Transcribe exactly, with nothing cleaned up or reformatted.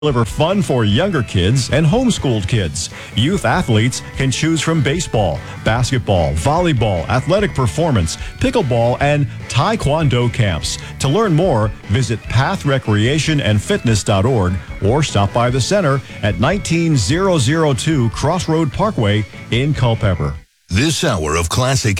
Deliver fun for younger kids and homeschooled kids. Youth athletes can choose from baseball, basketball, volleyball, athletic performance, pickleball, and taekwondo camps. To learn more, visit path recreation and fitness dot org or stop by the center at nineteen thousand two Crossroad Parkway in Culpeper. This hour of Classic